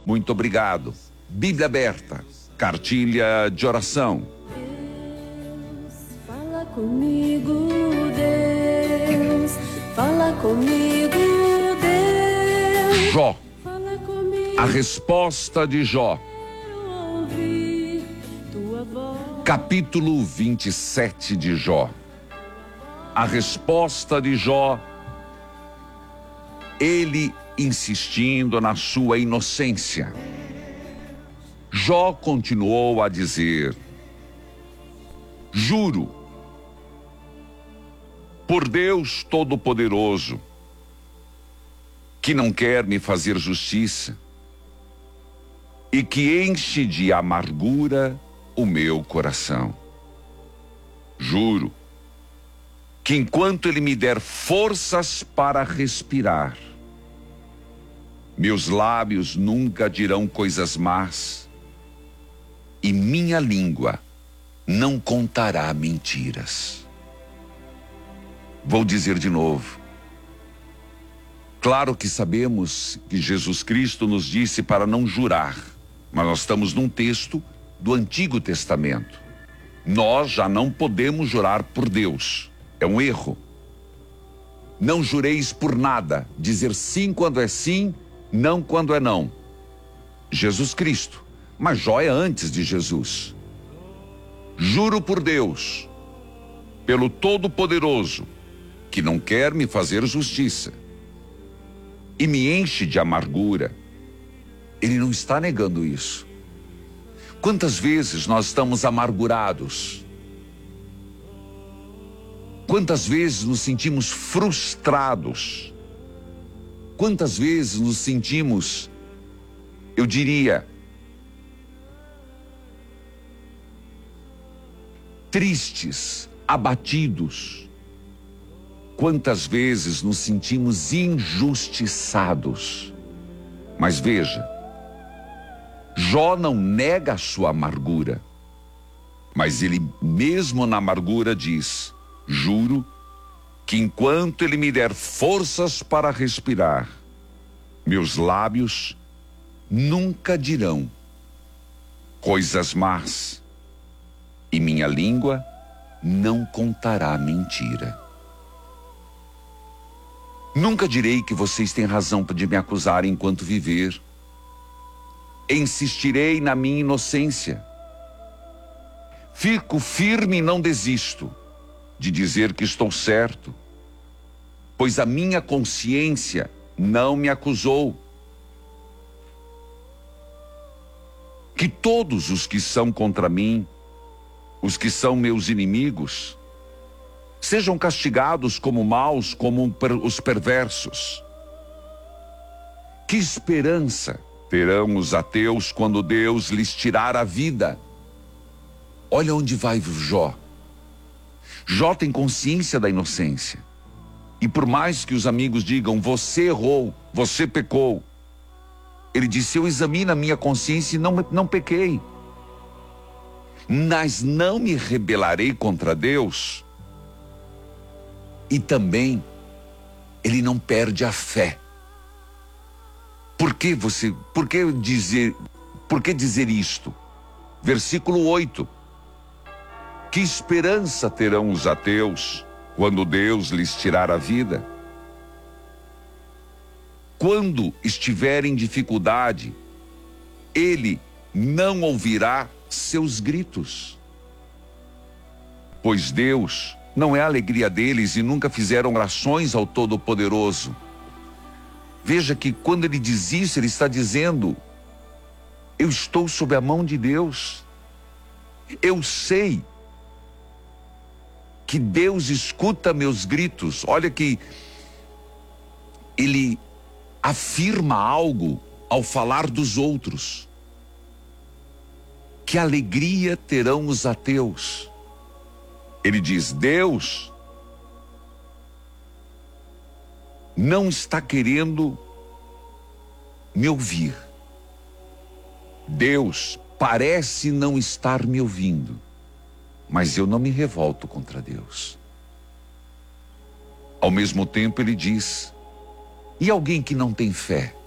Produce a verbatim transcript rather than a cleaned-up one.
Muito obrigado. Bíblia aberta. Cartilha de oração. Deus, fala comigo, Deus. Fala comigo, Deus. Jó. Fala comigo. A resposta de Jó. Quero ouvir tua voz. Capítulo vinte e sete de Jó. A resposta de Jó. Ele insistindo na sua inocência. Jó continuou a dizer: juro, por Deus Todo-Poderoso, que não quer me fazer justiça e que enche de amargura o meu coração. Juro que enquanto Ele me der forças para respirar, meus lábios nunca dirão coisas más e minha língua não contará mentiras. Vou dizer de novo. Claro que sabemos que Jesus Cristo nos disse para não jurar, mas nós estamos num texto do Antigo Testamento. Nós já não podemos jurar por Deus. É um erro. Não jureis por nada. Dizer sim quando é sim, não quando é não. Jesus Cristo. Mas Jó é antes de Jesus. Juro por Deus, pelo Todo-Poderoso, que não quer me fazer justiça e me enche de amargura. Ele não está negando isso. Quantas vezes nós estamos amargurados? Quantas vezes nos sentimos frustrados? Quantas vezes nos sentimos, eu diria, tristes, abatidos? Quantas vezes nos sentimos injustiçados? Mas veja, Jó não nega a sua amargura, mas ele mesmo na amargura diz: juro que enquanto Ele me der forças para respirar, meus lábios nunca dirão coisas más e minha língua não contará mentira. Nunca direi que vocês têm razão de me acusar enquanto viver. Insistirei na minha inocência. Fico firme e não desisto de dizer que estou certo, pois a minha consciência não me acusou. Que todos os que são contra mim, os que são meus inimigos, sejam castigados como maus, como os perversos. Que esperança terão os ateus quando Deus lhes tirar a vida? Olha onde vai Jó. Jó tem consciência da inocência. E por mais que os amigos digam: você errou, você pecou, ele disse: eu examino a minha consciência e não, não pequei. Mas não me rebelarei contra Deus. E também, ele não perde a fé. Por que você, por que dizer, por que dizer isto? Versículo oito. Que esperança terão os ateus quando Deus lhes tirar a vida? Quando estiver em dificuldade, Ele não ouvirá seus gritos. Pois Deus não é a alegria deles e nunca fizeram orações ao Todo-Poderoso. Veja que quando ele diz isso, ele está dizendo: eu estou sob a mão de Deus. Eu sei que Deus escuta meus gritos. Olha que ele afirma algo ao falar dos outros. Que alegria terão os ateus. Ele diz: Deus não está querendo me ouvir. Deus parece não estar me ouvindo, mas eu não me revolto contra Deus. Ao mesmo tempo ele diz: e alguém que não tem fé?